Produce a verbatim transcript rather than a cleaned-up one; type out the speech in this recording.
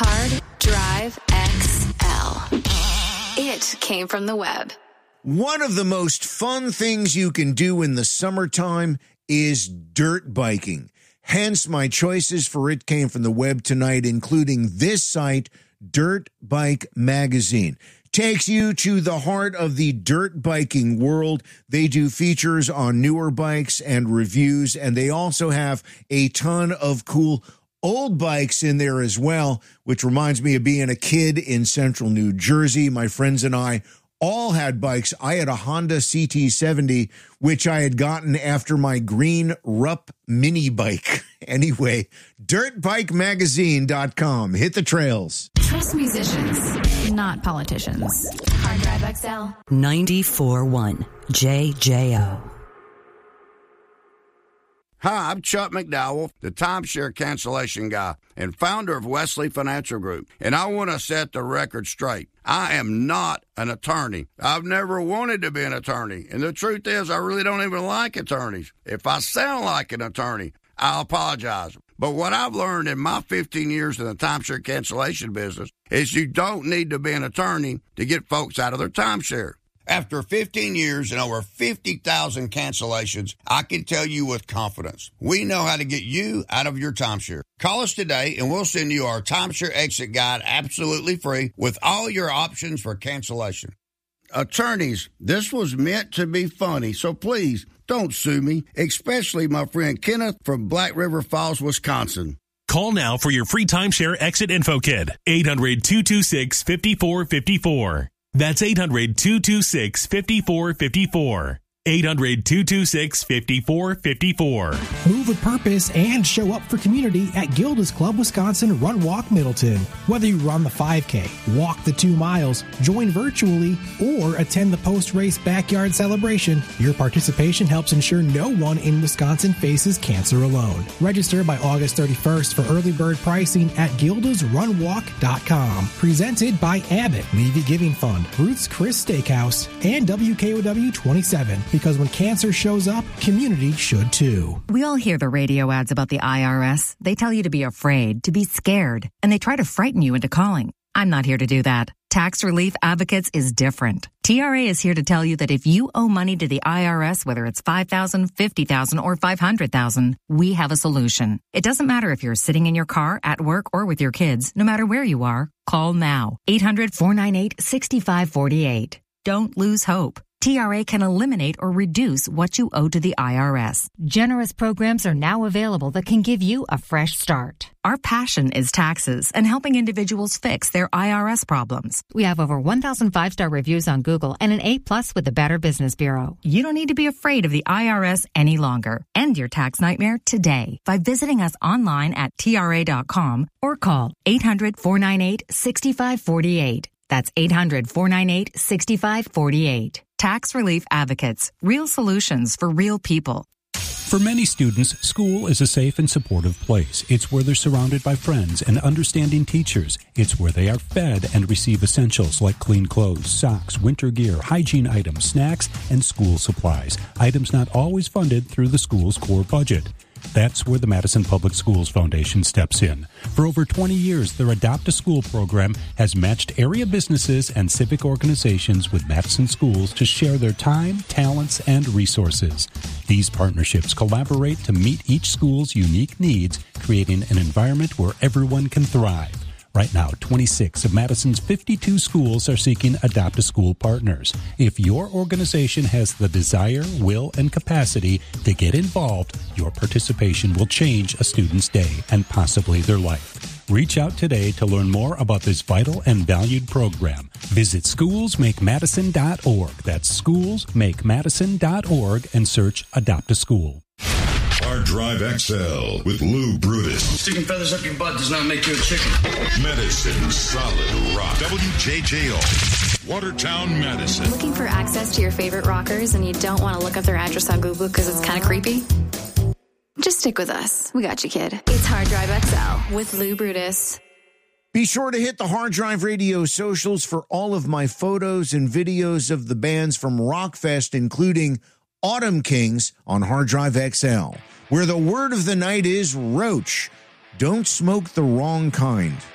Hard Drive X L. It came from the web. One of the most fun things you can do in the summertime is dirt biking. Hence, my choices for It Came From the Web tonight, including this site, Dirt Bike Magazine. Takes you to the heart of the dirt biking world. They do features on newer bikes and reviews, and they also have a ton of cool old bikes in there as well, which reminds me of being a kid in central New Jersey. My friends and I all had bikes. I had a Honda C T seventy, which I had gotten after my green Rupp mini bike. Anyway, dirt bike magazine dot com. Hit the trails. Trust musicians, not politicians. Hard Drive X L. ninety-four point one J J O. Hi, I'm Chuck McDowell, the timeshare cancellation guy and founder of Wesley Financial Group, and I want to set the record straight. I am not an attorney. I've never wanted to be an attorney, and the truth is I really don't even like attorneys. If I sound like an attorney, I'll apologize. But what I've learned in my fifteen years in the timeshare cancellation business is you don't need to be an attorney to get folks out of their timeshare. After fifteen years and over fifty thousand cancellations, I can tell you with confidence, we know how to get you out of your timeshare. Call us today and we'll send you our timeshare exit guide absolutely free with all your options for cancellation. Attorneys, this was meant to be funny, so please don't sue me, especially my friend Kenneth from Black River Falls, Wisconsin. Call now for your free timeshare exit info kit. eight hundred, two two six, five four five four. That's eight hundred, two two six, five four five four. eight hundred, two two six, five four five four. Move with purpose and show up for community at Gilda's Club Wisconsin Run Walk Middleton. Whether you run the five K, walk the two miles, join virtually, or attend the post-race backyard celebration, your participation helps ensure no one in Wisconsin faces cancer alone. Register by August thirty-first for early bird pricing at gildas run walk dot com. Presented by Abbott, Levy Giving Fund, Ruth's Chris Steakhouse, and W K O W twenty-seven. Because when cancer shows up, community should too. We all hear the radio ads about the I R S. They tell you to be afraid, to be scared, and they try to frighten you into calling. I'm not here to do that. Tax Relief Advocates is different. T R A is here to tell you that if you owe money to the I R S, whether it's five thousand dollars, fifty thousand dollars, or five hundred thousand dollars, we have a solution. It doesn't matter if you're sitting in your car, at work, or with your kids. No matter where you are, call now. eight hundred, four nine eight, six five four eight. Don't lose hope. T R A can eliminate or reduce what you owe to the I R S. Generous programs are now available that can give you a fresh start. Our passion is taxes and helping individuals fix their I R S problems. We have over one thousand five-star reviews on Google and an A plus with the Better Business Bureau. You don't need to be afraid of the I R S any longer. End your tax nightmare today by visiting us online at T R A dot com or call eight hundred, four nine eight, six five four eight. That's eight hundred, four nine eight, six five four eight. Tax Relief Advocates. Real solutions for real people. For many students, school is a safe and supportive place. It's where they're surrounded by friends and understanding teachers. It's where they are fed and receive essentials like clean clothes, socks, winter gear, hygiene items, snacks, and school supplies. Items not always funded through the school's core budget. That's where the Madison Public Schools Foundation steps in. For over twenty years, their Adopt a School program has matched area businesses and civic organizations with Madison schools to share their time, talents, and resources. These partnerships collaborate to meet each school's unique needs, creating an environment where everyone can thrive. Right now, twenty-six of Madison's fifty-two schools are seeking Adopt a School partners. If your organization has the desire, will, and capacity to get involved, your participation will change a student's day and possibly their life. Reach out today to learn more about this vital and valued program. Visit schools make madison dot org. That's schools make madison dot org and search Adopt a School. Hard Drive X L with Lou Brutus. Sticking feathers up your butt does not make you a chicken. Medicine Solid Rock. W J J O. Watertown, Madison. Looking for access to your favorite rockers and you don't want to look up their address on Google because it's kind of creepy? Just stick with us. We got you, kid. It's Hard Drive X L with Lou Brutus. Be sure to hit the Hard Drive Radio socials for all of my photos and videos of the bands from Rockfest, including Autumn Kings on Hard Drive X L, where the word of the night is roach. Don't smoke the wrong kind.